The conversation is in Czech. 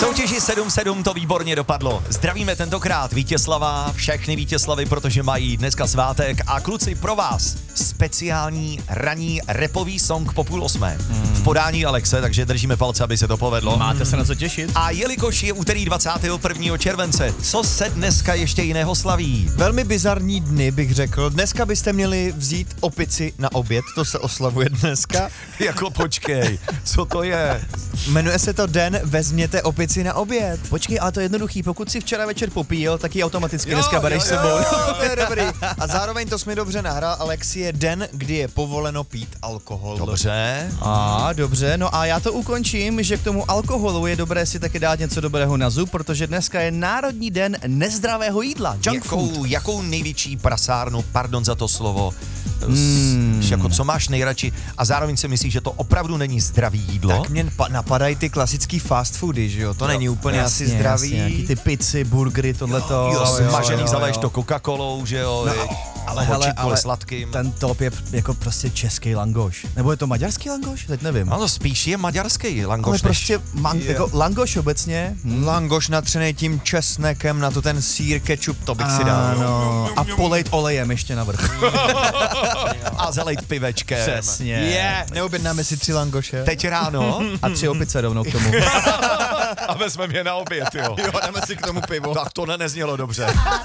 Soutěži 7-7 to výborně dopadlo. Zdravíme tentokrát Vítězslava, všechny Vítězslavy, protože mají dneska svátek a kluci pro vás speciální ranní rapový song po 7:30. V podání Alexe, takže držíme palce, aby se to povedlo. Máte se na co těšit. A jelikož je úterý 21. července, co se dneska ještě jiného slaví? Velmi bizarní dny, bych řekl. Dneska byste měli vzít opici na oběd, to se oslavuje dneska. Jako počkej, co to je? Jmenuje se to Den Vezměte opici na oběd. Počkej, ale to je jednoduchý. Pokud si včera večer popíjel, tak ji automaticky dneska bereš sebou. Jo, to je dobrý. A zároveň to jsme dobře nahrál, Alex, je den, kdy je povoleno pít alkohol. Dobře. Dobře, no a já to ukončím, že k tomu alkoholu je dobré si taky dát něco dobrého na zub, protože dneska je Národní den nezdravého jídla, junk food. Jakou největší prasárnu, pardon za to slovo, jako co máš nejradši a zároveň si myslíš, že to opravdu není zdravý jídlo? Tak mě napadají ty klasický fast foody, že jo? To není úplně asi zdravý. Jasně, ty pizzy, burgery, tohleto. Smažený zaleješ to Coca-Colou, že jo? Ale sladkým. Ten top je jako prostě český langoš. Nebo je to maďarský langoš? Teď nevím. No to spíš je maďarský langoš. Ale prostě jako langoš obecně. Langoš natřenej tím česnekem, na to ten sýr, ketchup, to bych si dal. Ano. A polejt olejem ještě navrch. A zalejt pivečkem. Přesně. Neobjednáme si 3 langoše. Teď ráno. A 3 opice rovnou k tomu. A vezmeme je na oběd, jo. Jo, dáme si k tomu pivo. Tak to neznělo dobře.